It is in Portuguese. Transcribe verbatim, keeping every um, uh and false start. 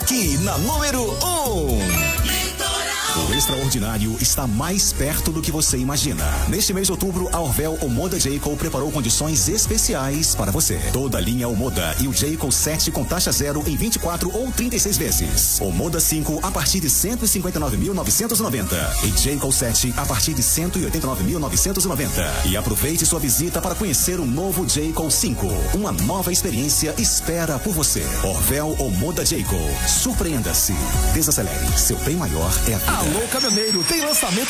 aqui na número um. O extraordinário está mais perto do que você imagina. Neste mês de outubro, a Orvel Omoda Jayco preparou condições especiais para você. Toda a linha Omoda e o Jayco sete com taxa zero em vinte e quatro ou trinta e seis vezes. Omoda cinco a partir de cento e cinquenta e nove mil novecentos e noventa e Jayco sete a partir de cento e oitenta e nove mil novecentos e noventa. E aproveite sua visita para conhecer o novo Jayco cinco. Uma nova experiência espera por você. Orvel Omoda Jayco. Surpreenda-se. Desacelere. Seu bem maior é a vida. Alô, caminhoneiro, tem lançamento